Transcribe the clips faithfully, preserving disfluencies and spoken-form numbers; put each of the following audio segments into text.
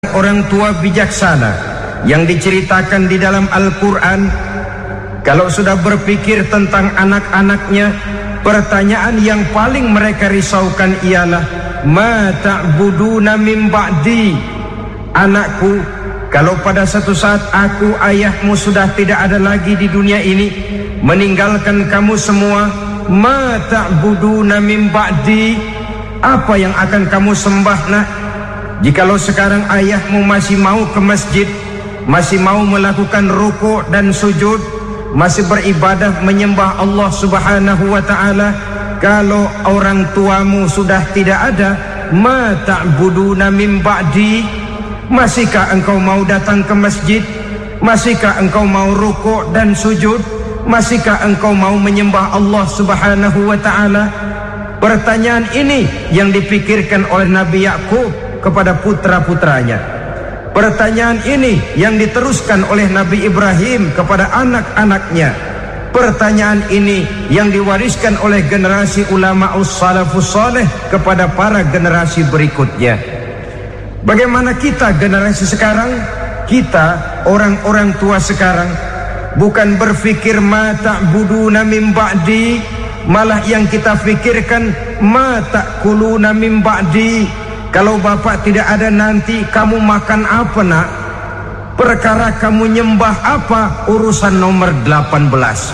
orang tua bijaksana yang diceritakan di dalam Al-Quran, kalau sudah berpikir tentang anak-anaknya, pertanyaan yang paling mereka risaukan ialah ma ta'buduna min ba'di. Anakku, kalau pada satu saat aku, ayahmu sudah tidak ada lagi di dunia ini, meninggalkan kamu semua, ma ta'buduna min ba'di, apa yang akan kamu sembah nak? Jikalau sekarang ayahmu masih mau ke masjid, masih mau melakukan rukuk dan sujud, masih beribadah menyembah Allah subhanahu wa ta'ala, kalau orang tuamu sudah tidak ada, ma ta'buduna min ba'di, masihkah engkau mau datang ke masjid? Masihkah engkau mau rukuk dan sujud? Masihkah engkau mau menyembah Allah subhanahu wa ta'ala? Pertanyaan ini yang dipikirkan oleh Nabi Yakub kepada putra-putranya. Pertanyaan ini yang diteruskan oleh Nabi Ibrahim kepada anak-anaknya. Pertanyaan ini yang diwariskan oleh generasi ulama us-salafus saleh kepada para generasi berikutnya. Bagaimana kita generasi sekarang? Kita orang-orang tua sekarang bukan berfikir ma ta'buduna min ba'di, malah yang kita pikirkan ma ta'kuluna min ba'di. Kalau bapak tidak ada nanti kamu makan apa nak? Perkara kamu nyembah apa? Urusan nomor delapan belas.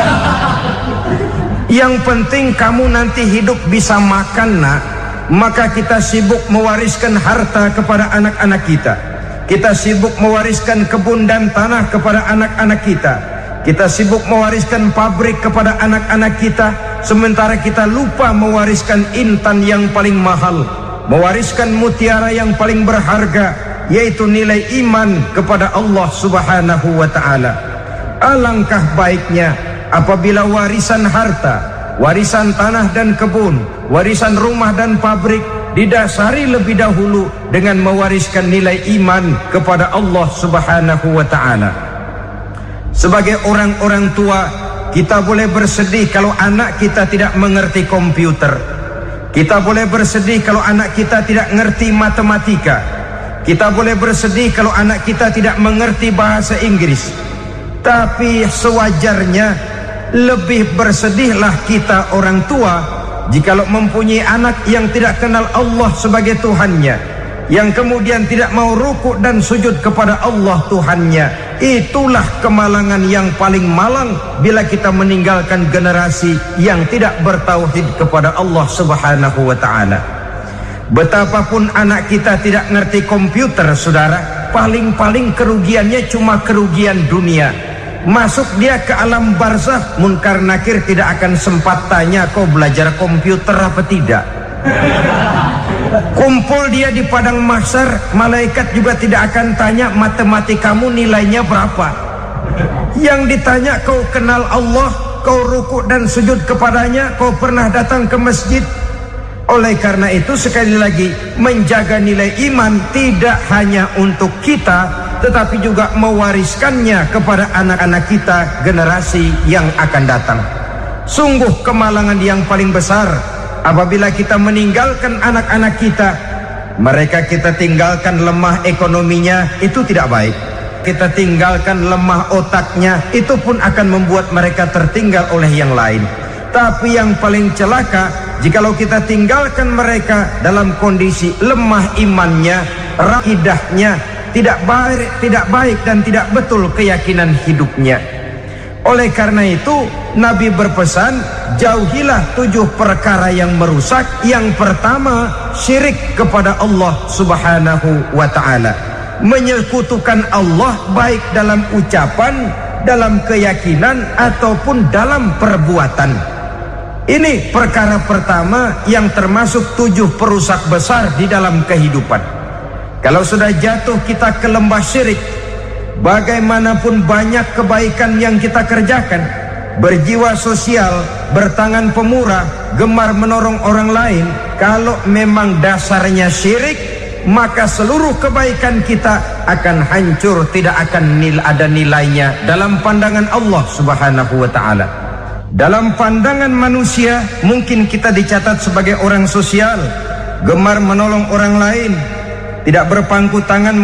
Yang penting kamu nanti hidup bisa makan nak. Maka kita sibuk mewariskan harta kepada anak-anak kita. Kita sibuk mewariskan kebun dan tanah kepada anak-anak kita. Kita sibuk mewariskan pabrik kepada anak-anak kita, sementara kita lupa mewariskan intan yang paling mahal, mewariskan mutiara yang paling berharga, yaitu nilai iman kepada Allah subhanahu wa ta'ala. Alangkah baiknya apabila warisan harta, warisan tanah dan kebun, warisan rumah dan pabrik didasari lebih dahulu dengan mewariskan nilai iman kepada Allah subhanahu wa ta'ala. Sebagai orang-orang tua, kita boleh bersedih kalau anak kita tidak mengerti komputer. Kita boleh bersedih kalau anak kita tidak mengerti matematika. Kita boleh bersedih kalau anak kita tidak mengerti bahasa Inggris. Tapi sewajarnya lebih bersedihlah kita orang tua jikalau mempunyai anak yang tidak kenal Allah sebagai Tuhannya, yang kemudian tidak mau rukuk dan sujud kepada Allah Tuhannya. Itulah kemalangan yang paling malang bila kita meninggalkan generasi yang tidak bertauhid kepada Allah subhanahu wa ta'ala. Betapapun anak kita tidak ngerti komputer, saudara, paling-paling kerugiannya cuma kerugian dunia. Masuk dia ke alam barzakh, munkar nakir tidak akan sempat tanya kau belajar komputer apa tidak. Kumpul dia di padang mahsyar, malaikat juga tidak akan tanya matematikamu nilainya berapa. Yang ditanya kau kenal Allah, kau rukuk dan sujud kepadanya, kau pernah datang ke masjid. Oleh karena itu sekali lagi, menjaga nilai iman tidak hanya untuk kita, tetapi juga mewariskannya kepada anak-anak kita, generasi yang akan datang. Sungguh kemalangan yang paling besar apabila kita meninggalkan anak-anak kita. Mereka kita tinggalkan lemah ekonominya, itu tidak baik. Kita tinggalkan lemah otaknya, itu pun akan membuat mereka tertinggal oleh yang lain. Tapi yang paling celaka, jikalau kita tinggalkan mereka dalam kondisi lemah imannya, rakidahnya tidak baik, tidak baik dan tidak betul keyakinan hidupnya. Oleh karena itu Nabi berpesan, jauhilah tujuh perkara yang merusak. Yang pertama, syirik kepada Allah subhanahu wa ta'ala, menyekutukan Allah baik dalam ucapan, dalam keyakinan ataupun dalam perbuatan. Ini perkara pertama yang termasuk tujuh perusak besar di dalam kehidupan. Kalau sudah jatuh kita ke lembah syirik, bagaimanapun banyak kebaikan yang kita kerjakan, berjiwa sosial, bertangan pemurah, gemar menolong orang lain, kalau memang dasarnya syirik, maka seluruh kebaikan kita akan hancur, tidak akan nil ada nilainya dalam pandangan Allah subhanahu wa ta'ala. Dalam pandangan manusia, mungkin kita dicatat sebagai orang sosial, gemar menolong orang lain, tidak berpangku tangan